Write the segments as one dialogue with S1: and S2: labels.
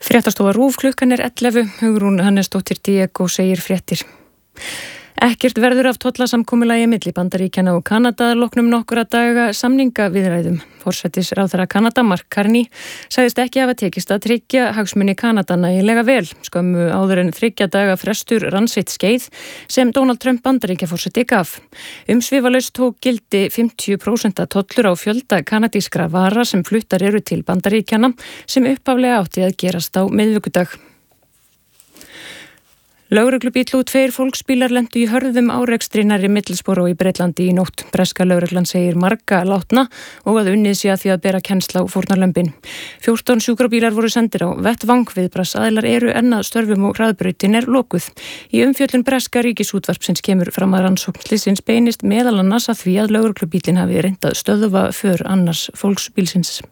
S1: Fréttastofa RÚV klukkan 11, Hugrún Hannesdóttir Diego segir fréttir. Ekkert verður af tollasamkomulagi milli Bandaríkjanna og Kanada að loknum nokkura daga samningaviðræðum. Forsætisráðherra Kanada, Mark Carney, sagðist ekki hafa tekist að tryggja hagsmuni Kanada nægilega vel, skömmu áður en 3 daga frestur rann sitt skeið sem Donald Trump Bandaríkjaforseti gaf. Umsvifalaust tók gildi 50% tollur á fjölda kanadískra vara sem fluttar eru til Bandaríkjanna sem upphaflega átti að gerast á miðvikudag. Lögreglubíll og 2 fólksbílar lentu í hörðum árekstri nærri Middlesbrough í Bretlandi í nótt. Breska lögreglan segir marga látna og að unnið sé að því að bera kennsl á fórnarlömbin. 14 sjúkrabílar voru sendir á vettvang, viðbragðsaðilar eru enn að störfum og hraðbrautin er lokuð. Í umfjöllun breska ríkisútvarpsins kemur fram að rannsókn slysins beinist meðal annars að því að lögreglubíllinn hafi reynt að stöðva för annars fólksbílsins.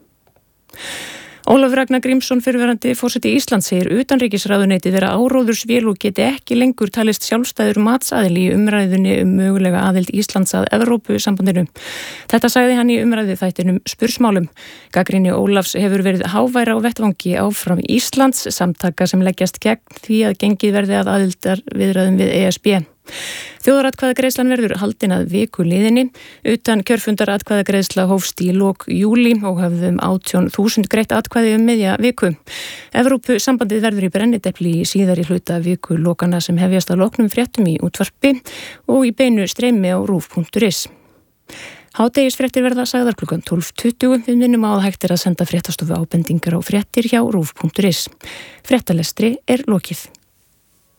S1: Ólafur Ragnar Grímsson, fyrrverandi forseti Íslands, segir utanríkisráðuneytið vera áróðursvél og geti ekki lengur talist sjálfstæður matsaðili í umræðunni mögulega aðild Íslands að Evrópusambandinu. Þetta sagði hann í umræðu þættinum Spursmálum. Gagnrýni Ólafs hefur verið háværa á vettvangi áfram Íslands, samtaka sem leggjast gegn því að gengið verði að aðildarviðræðum við ESB. Þjóðaratkvæðagreiðslan verður haldin að viku liðinni. Utan kjörfundaratkvæðagreiðsla hófst í lok júlí og höfðu 18.000 greitt atkvæði miðja viku. Evrópusambandið verður í brennidepli í síðari hluta viku lokana sem hefjast að loknum fréttum í útvarpi og í beinu streymi á rúv.is. Hádegisfréttir verða sagðar klukkan 12:20. Við minnum á að hægt er að senda fréttastofu ábendingar á fréttir hjá rúv.is. Fréttalestri er lokið.